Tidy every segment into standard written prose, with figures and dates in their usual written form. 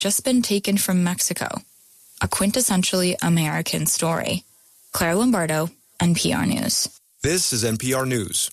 just been taken from Mexico. A quintessentially American story. Claire Lombardo, NPR News. This is NPR News.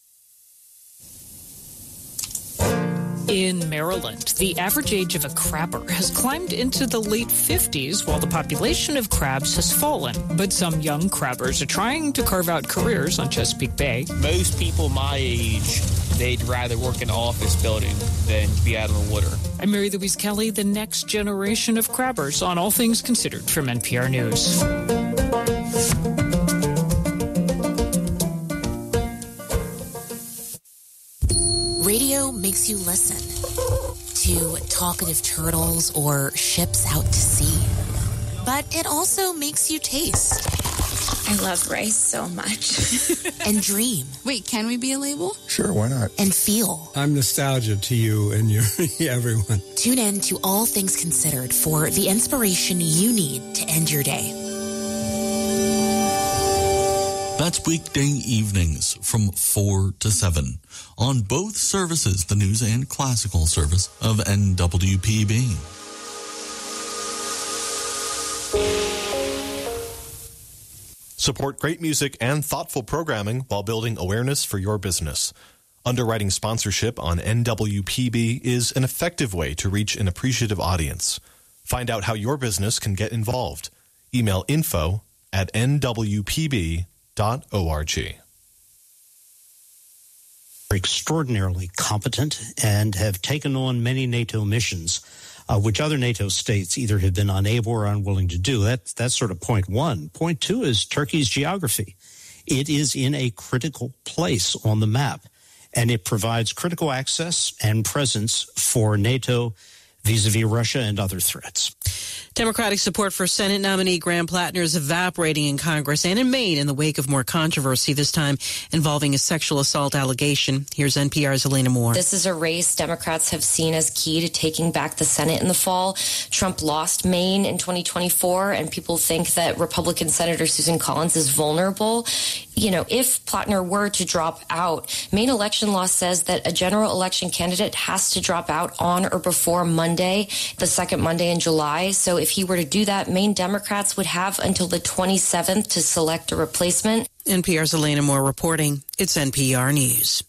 In Maryland, the average age of a crabber has climbed into the late 50s while the population of crabs has fallen. But some young crabbers are trying to carve out careers on Chesapeake Bay. Most people my age, they'd rather work in an office building than be out on the water. I'm Mary Louise Kelly, the next generation of crabbers on All Things Considered from NPR News. Radio makes you listen to talkative turtles or ships out to sea. But it also makes you taste. I love rice so much. And dream. Wait, can we be a label? Sure, why not? And feel. I'm nostalgia to you and your everyone. Tune in to All Things Considered for the inspiration you need to end your day. That's weekday evenings from 4 to 7 on both services, the news and classical service of NWPB. Support great music and thoughtful programming while building awareness for your business. Underwriting sponsorship on NWPB is an effective way to reach an appreciative audience. Find out how your business can get involved. Email info@nwpb.org. Extraordinarily competent and have taken on many NATO missions, which other NATO states either have been unable or unwilling to do. That's sort of point one. Point two is Turkey's geography. It is in a critical place on the map, and it provides critical access and presence for NATO vis-a-vis Russia and other threats. Democratic support for Senate nominee Graham Plattner is evaporating in Congress and in Maine in the wake of more controversy, this time involving a sexual assault allegation. Here's NPR's Elena Moore. This is a race Democrats have seen as key to taking back the Senate in the fall. Trump lost Maine in 2024, and people think that Republican Senator Susan Collins is vulnerable. You know, if Plattner were to drop out, Maine election law says that a general election candidate has to drop out on or before Monday, the second Monday in July. So if he were to do that, Maine Democrats would have until the 27th to select a replacement. NPR's Elena Moore reporting. It's NPR News.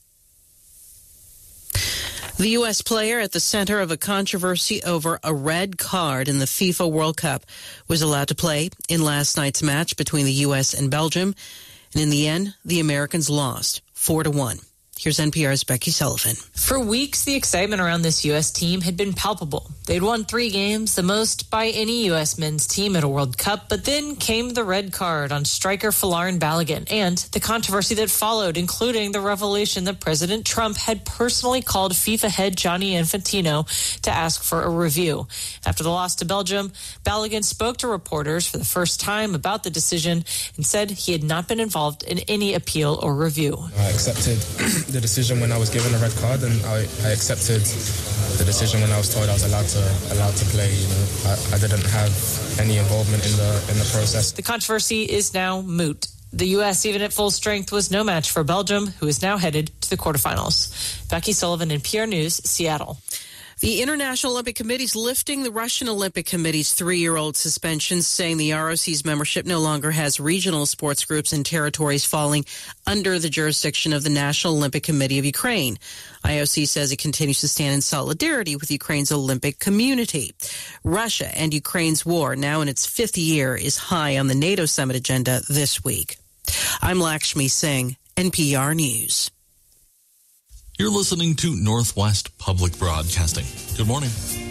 The U.S. player at the center of a controversy over a red card in the FIFA World Cup was allowed to play in last night's match between the U.S. and Belgium. And in the end, the Americans lost 4-1. Here's NPR's Becky Sullivan. For weeks, the excitement around this U.S. team had been palpable. They'd won 3 games, the most by any U.S. men's team at a World Cup, but then came the red card on striker Folarin Balogun and the controversy that followed, including the revelation that President Trump had personally called FIFA head Gianni Infantino to ask for a review. After the loss to Belgium, Balogun spoke to reporters for the first time about the decision and said he had not been involved in any appeal or review. I accepted the decision when I was given a red card, and I accepted the decision when I was told I was allowed to play. You know, I didn't have any involvement in the process. The controversy is now moot. The U.S., even at full strength, was no match for Belgium, who is now headed to the quarterfinals. Becky Sullivan, NPR News, Seattle. The International Olympic Committee is lifting the Russian Olympic Committee's 3-year-old suspension, saying the ROC's membership no longer has regional sports groups in territories falling under the jurisdiction of the National Olympic Committee of Ukraine. IOC says it continues to stand in solidarity with Ukraine's Olympic community. Russia and Ukraine's war, now in its 5th year, is high on the NATO summit agenda this week. I'm Lakshmi Singh, NPR News. You're listening to Northwest Public Broadcasting. Good morning.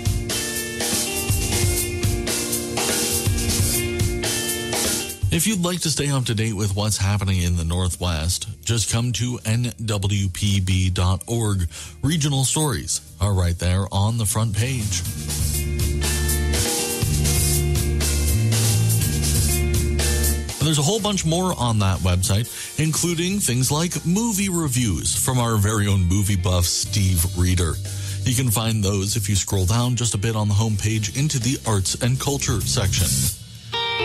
If you'd like to stay up to date with what's happening in the Northwest, just come to nwpb.org. Regional stories are right there on the front page. And there's a whole bunch more on that website, including things like movie reviews from our very own movie buff, Steve Reeder. You can find those if you scroll down just a bit on the homepage into the arts and culture section.